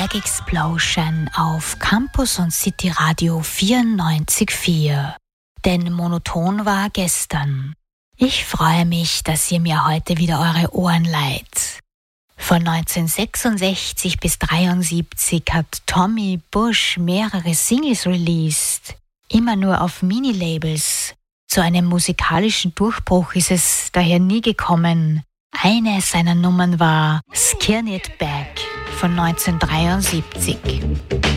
Black Explosion auf Campus und City Radio 94,4. Denn monoton war gestern. Ich freue mich, dass ihr mir heute wieder eure Ohren leiht. Von 1966 bis 1973 hat Tommy Bush mehrere Singles released, immer nur auf Mini-Labels. Zu einem musikalischen Durchbruch ist es daher nie gekommen. Eine seiner Nummern war Skin It Back von 1973.